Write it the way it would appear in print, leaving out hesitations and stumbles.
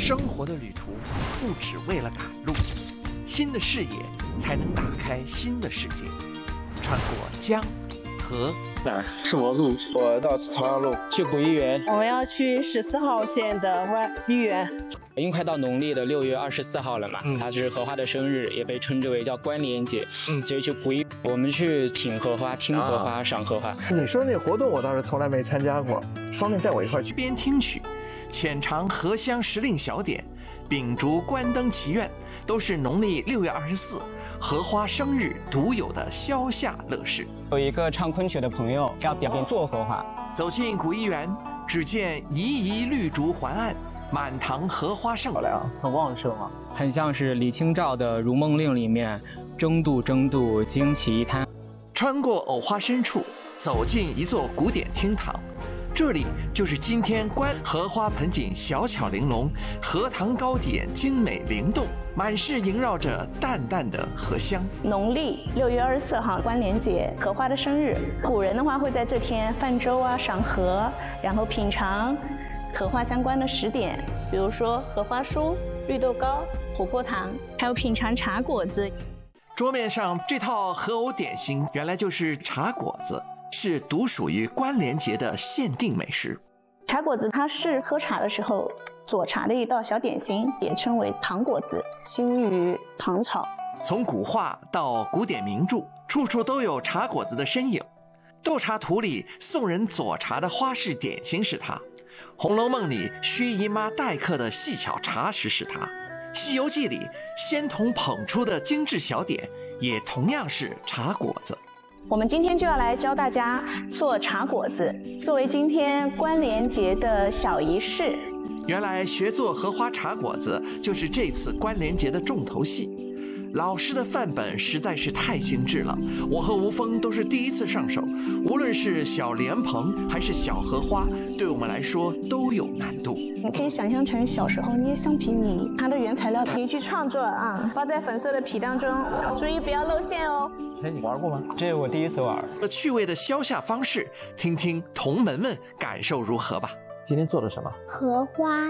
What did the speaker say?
生活的旅途不只为了赶路，新的视野才能打开新的世界。穿过江河， 什么路？我到朝阳路去古艺园。 我们要去14号线的豫园。 因为快到农历的6月24号了嘛，它是荷花的生日，也被称之为叫关联节。所以去古艺，我们去品荷花、听荷花、赏荷花。 你说那活动我倒是从来没参加过，方便带我一块去？ 边听曲，浅尝荷香时令小点，秉烛观灯祈愿，都是农历6月24荷花生日独有的消夏乐事。 有一个唱昆曲的朋友要表演做荷花， 走进古艺园，只见猗猗绿竹环岸，满堂荷花盛亮，很旺盛啊， 很像是李清照的《如梦令》里面“争渡争渡，惊起一滩”。 穿过藕花深处，走进一座古典厅堂，这里就是今天观荷花盆景小巧玲珑，荷塘糕点精美灵动，满室萦绕着淡淡的荷香。 农历6月24号关联节，荷花的生日，古人的话会在这天泛舟啊、赏荷，然后品尝荷花相关的食点，比如说荷花酥、绿豆糕、琥珀糖，还有品尝茶果子。 桌面上这套荷藕点心原来就是茶果子，是独属于关联节的限定美食。 茶果子它是喝茶的时候佐茶的一道小点心，也称为糖果子，兴于唐朝。 从古画到古典名著，处处都有茶果子的身影。斗茶图里送人佐茶的花式点心是它，《红楼梦》里薛姨妈待客的细巧茶食是它，《西游记》里仙童捧出的精致小点也同样是茶果子。 我们今天就要来教大家做茶果子，作为今天关联节的小仪式。 原来学做荷花茶果子就是这次关联节的重头戏。老师的范本实在是太精致了，我和吴峰都是第一次上手，无论是小莲蓬还是小荷花，对我们来说都有难度。 你可以想象成小时候捏橡皮泥，它的原材料可以去创作啊，包在粉色的皮当中，注意不要露馅哦。 你玩过吗？ 这是我第一次玩。 趣味的消夏方式，听听童门们感受如何吧。 今天做的什么？ 荷花